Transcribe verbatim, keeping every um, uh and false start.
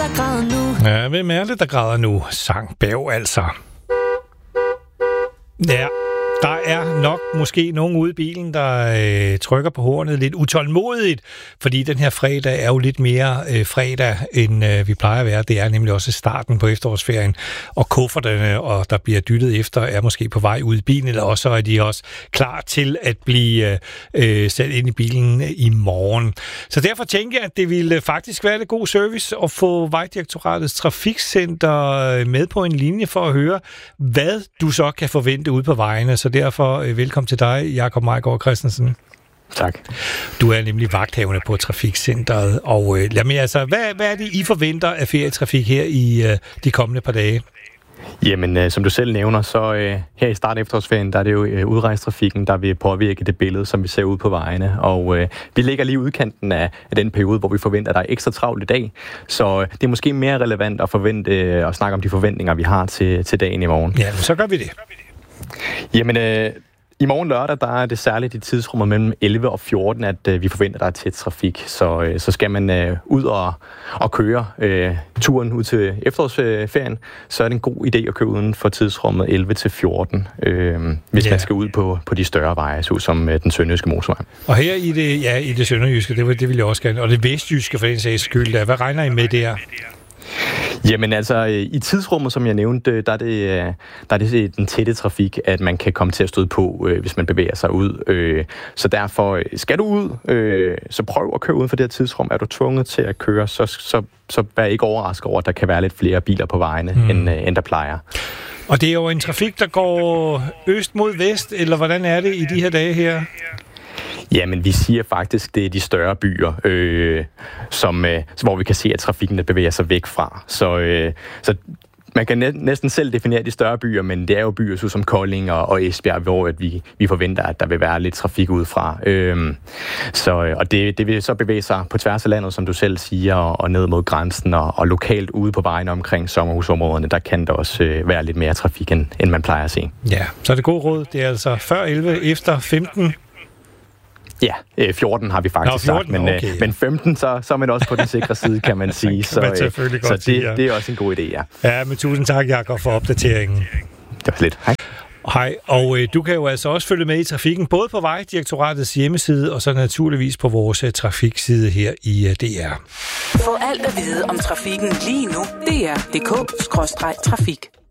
der græder nu? Ja, hvem er det, der græder nu? Sang Berg altså. Ja, der er nok måske nogen ude i bilen, der øh, trykker på hornet lidt utålmodigt, fordi den her fredag er jo lidt mere øh, fredag, end øh, vi plejer at være. Det er nemlig også starten på efterårsferien, og kufferterne, og der bliver dyttet efter, er måske på vej ud i bilen, eller også er de også klar til at blive øh, sat ind i bilen i morgen. Så derfor tænker jeg, at det ville faktisk være lidt god service at få Vejdirektoratets Trafikcenter med på en linje for at høre, hvad du så kan forvente ude på vejene. Så derfor øh, velkommen til dig, Jakob Mejgaard Christensen. Tak. Du er nemlig vagthavende på Trafikcenteret, og øh, lad mig altså, hvad, hvad er det, I forventer af ferietrafik her i øh, de kommende par dage? Jamen, øh, som du selv nævner, så øh, her i start af efterårsferien, der er det jo øh, udrejstrafikken, der vil påvirke det billede, som vi ser ud på vejene. Og øh, vi ligger lige udkanten af, af den periode, hvor vi forventer, at der er ekstra travlt i dag. Så øh, det er måske mere relevant at forvente øh, at snakke om de forventninger, vi har til, til dagen i morgen. Ja, så gør vi det. Jamen, øh, i morgen lørdag, der er det særligt i tidsrummet mellem elleve og fjorten, at øh, vi forventer, der er tæt trafik. Så, øh, så skal man øh, ud og, og køre øh, turen ud til efterårsferien, så er det en god idé at køre uden for tidsrummet elleve til fjorten, øh, hvis ja. man skal ud på, på de større veje, så som øh, den sønderjyske motorvej. Og her i det, ja, i det sønderjyske, det, det vil jeg også gerne, og det vestjyske for den sags skyld, der. Hvad regner I med der? Jamen altså, i tidsrummet, som jeg nævnte, der er det, der er det den tætte trafik, at man kan komme til at støde på, hvis man bevæger sig ud. Så derfor, skal du ud, så prøv at køre uden for det her tidsrum. Er du tvunget til at køre, så, så, så vær ikke overrasket over, at der kan være lidt flere biler på vejene, mm. end, end der plejer. Og det er jo en trafik, der går øst mod vest, eller hvordan er det i de her dage her? Jamen, vi siger faktisk, det er de større byer, øh, som, øh, hvor vi kan se, at trafikken der bevæger sig væk fra. Så, øh, så man kan næ- næsten selv definere de større byer, men det er jo byer så som Kolding og, og Esbjerg, hvor at vi, vi forventer, at der vil være lidt trafik udefra. Øh, så, og det, det vil så bevæge sig på tværs af landet, som du selv siger, og, og ned mod grænsen, og, og lokalt ude på vejen omkring sommerhusområderne, der kan der også øh, være lidt mere trafik, end, end man plejer at se. Ja, så er det god råd. Det er altså før elleve, efter femten. Ja, fjorten har vi faktisk Nå, fjorten, sagt, men, okay, ja. men femten, så, så er man også på den sikre side, kan man sige. kan man så så det, sige, ja. det er også en god idé, ja. Ja, men tusind tak, Jakob, for opdateringen. Det var lidt. Hej. Hej, og øh, du kan jo altså også følge med i trafikken, både på Vejdirektoratets hjemmeside, og så naturligvis på vores uh, trafikside her i uh, D R. Få alt at vide om trafikken lige nu. D R punktum d k skråstreg trafik.